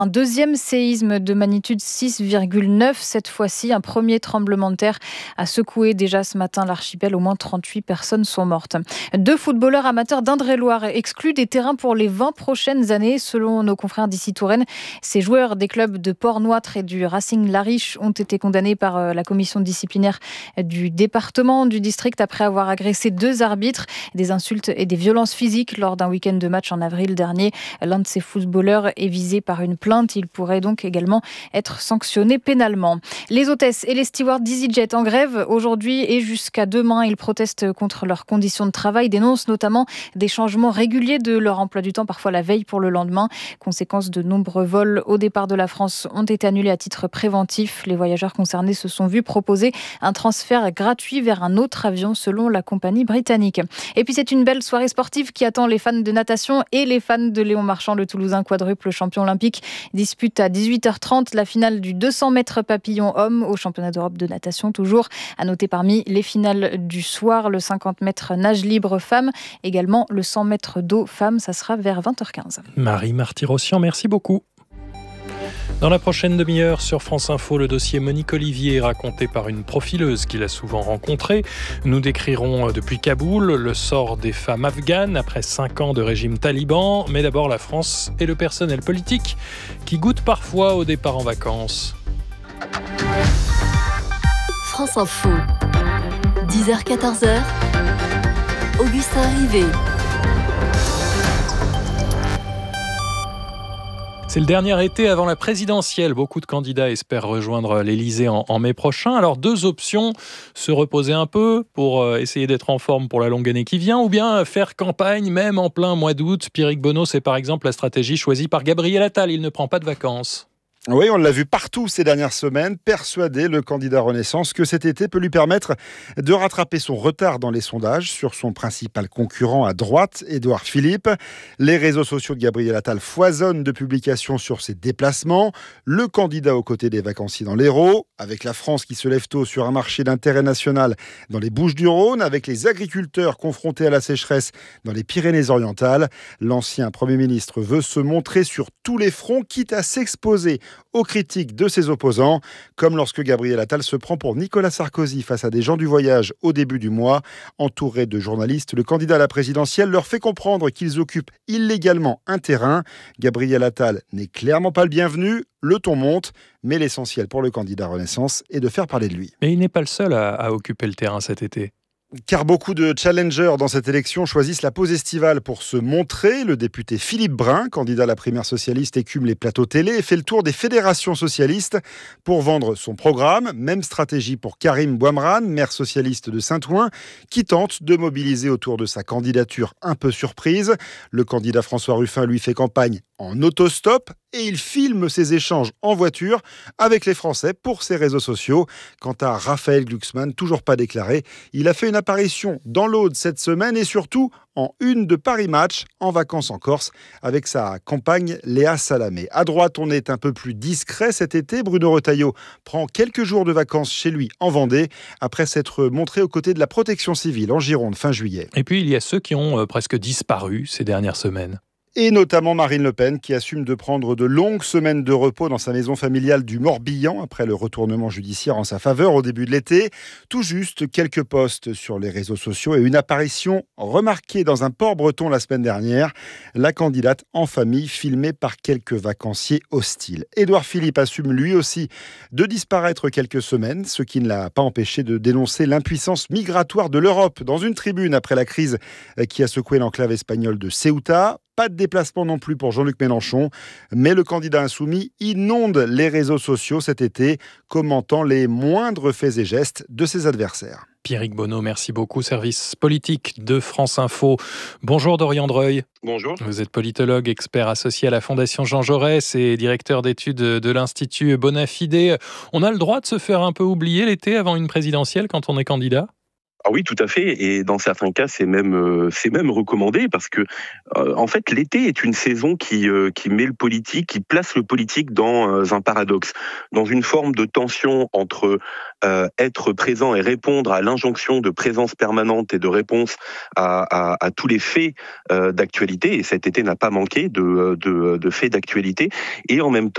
Un deuxième séisme de magnitude 6,9, cette fois-ci. Un premier tremblement de terre a secoué déjà ce matin l'archipel. Au moins 38 personnes sont mortes. 2 footballeurs amateurs d'Indre-et-Loire exclus des terrains pour les 20 prochaines années. Selon nos confrères d'ici Touraine, ces joueurs des clubs de Port-Nouâtre et du Racing Lariche ont été condamnés par la commission disciplinaire du département du district après avoir agressé 2 arbitres, des insultes et des violences physiques lors d'un week-end de match en avril dernier. L'un de ces footballeurs est visé par une plainte. Il pourrait donc également être sanctionné pénalement. Les hôtesses et les stewards d'EasyJet en grève aujourd'hui et jusqu'à demain. Ils protestent contre leurs conditions de travail, dénoncent notamment des changements réguliers de leur emploi du temps, parfois la veille pour le lendemain. Conséquence, de nombreux vols au départ de la France ont été annulés à titre préventif. Les voyageurs concernés se sont vus proposer un transfert gratuit vers un autre avion selon la compagnie britannique. Et puis c'est une belle soirée sportive qui attend les fans de natation et les fans de Léon Marchand, le Toulousain quadruple champion olympique. Dispute à 18h30 la finale du 200 mètres papillon homme au championnat d'Europe de natation toujours. À noter parmi les finales du soir, le 50 mètres nage libre femme, également le 100 mètres d'eau femme, ça sera vers 20h15. Marie Marty-Rossian, merci beaucoup. Dans la prochaine demi-heure sur France Info, le dossier Monique Olivier raconté par une profileuse qu'il a souvent rencontrée. Nous décrirons depuis Kaboul le sort des femmes afghanes après 5 ans de régime taliban. Mais d'abord la France et le personnel politique qui goûte parfois au départ en vacances. France Info, 10h-14h, Augustin Rivet. C'est le dernier été avant la présidentielle. Beaucoup de candidats espèrent rejoindre l'Élysée en mai prochain. Alors 2 options, se reposer un peu pour essayer d'être en forme pour la longue année qui vient, ou bien faire campagne même en plein mois d'août. Pierrick Bonneau, c'est par exemple la stratégie choisie par Gabriel Attal. Il ne prend pas de vacances. Oui, on l'a vu partout ces dernières semaines, persuadé le candidat Renaissance que cet été peut lui permettre de rattraper son retard dans les sondages sur son principal concurrent à droite, Édouard Philippe. Les réseaux sociaux de Gabriel Attal foisonnent de publications sur ses déplacements. Le candidat aux côtés des vacanciers dans l'Hérault, avec la France qui se lève tôt sur un marché d'intérêt national dans les Bouches-du-Rhône, avec les agriculteurs confrontés à la sécheresse dans les Pyrénées-Orientales. L'ancien Premier ministre veut se montrer sur tous les fronts, quitte à s'exposer aux critiques de ses opposants, comme lorsque Gabriel Attal se prend pour Nicolas Sarkozy face à des gens du voyage au début du mois. Entouré de journalistes, le candidat à la présidentielle leur fait comprendre qu'ils occupent illégalement un terrain. Gabriel Attal n'est clairement pas le bienvenu, le ton monte, mais l'essentiel pour le candidat Renaissance est de faire parler de lui. Mais il n'est pas le seul à occuper le terrain cet été. Car beaucoup de challengers dans cette élection choisissent la pause estivale pour se montrer. Le député Philippe Brun, candidat à la primaire socialiste, écume les plateaux télé et fait le tour des fédérations socialistes pour vendre son programme. Même stratégie pour Karim Bouamran, maire socialiste de Saint-Ouen, qui tente de mobiliser autour de sa candidature un peu surprise. Le candidat François Ruffin lui fait campagne en autostop et il filme ses échanges en voiture avec les Français pour ses réseaux sociaux. Quant à Raphaël Glucksmann, toujours pas déclaré, il a fait une apparition dans l'Aude cette semaine et surtout en une de Paris Match, en vacances en Corse, avec sa compagne Léa Salamé. À droite, on est un peu plus discret cet été. Bruno Retailleau prend quelques jours de vacances chez lui en Vendée, après s'être montré aux côtés de la protection civile en Gironde fin juillet. Et puis il y a ceux qui ont presque disparu ces dernières semaines. Et notamment Marine Le Pen, qui assume de prendre de longues semaines de repos dans sa maison familiale du Morbihan, après le retournement judiciaire en sa faveur au début de l'été. Tout juste quelques posts sur les réseaux sociaux et une apparition remarquée dans un port breton la semaine dernière. La candidate en famille, filmée par quelques vacanciers hostiles. Édouard Philippe assume lui aussi de disparaître quelques semaines, ce qui ne l'a pas empêché de dénoncer l'impuissance migratoire de l'Europe dans une tribune après la crise qui a secoué l'enclave espagnole de Ceuta. Pas de déplacement non plus pour Jean-Luc Mélenchon, mais le candidat insoumis inonde les réseaux sociaux cet été, commentant les moindres faits et gestes de ses adversaires. Pierrick Bonneau, merci beaucoup. Service politique de France Info. Bonjour Dorian Dreuil. Bonjour. Vous êtes politologue, expert associé à la Fondation Jean Jaurès et directeur d'études de l'Institut Bonafide. On a le droit de se faire un peu oublier l'été avant une présidentielle quand on est candidat ? Ah oui, tout à fait. Et dans certains cas, c'est même recommandé parce que, en fait, l'été est une saison qui met le politique, qui place le politique dans un paradoxe, dans une forme de tension entre être présent et répondre à l'injonction de présence permanente et de réponse à tous les faits d'actualité. Et cet été n'a pas manqué de faits d'actualité. Et en même temps,